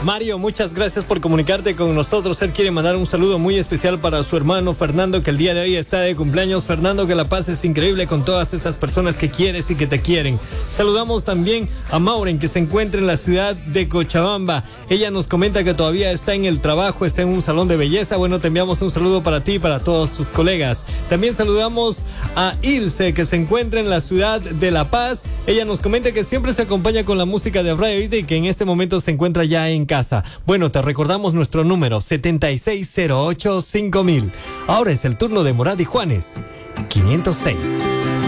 Mario, muchas gracias por comunicarte con nosotros. Él quiere mandar un saludo muy especial para su hermano Fernando, que el día de hoy está de cumpleaños. Fernando, que la pases increíble con todas esas personas que quieres y que te quieren. Saludamos también a Maureen, que se encuentra en la ciudad de Cochabamba. Ella nos comenta que todavía está en el trabajo, está en un salón de belleza. Bueno, te enviamos un saludo para ti y para todos tus colegas. También saludamos a Ilse, que se encuentra en la ciudad de La Paz. Ella nos comenta que siempre se acompaña con la música de Radio Isla y que en este momento se encuentra ya en casa. Bueno, te recordamos nuestro número 7608-5000. Ahora es el turno de Morad y Juanes, 506.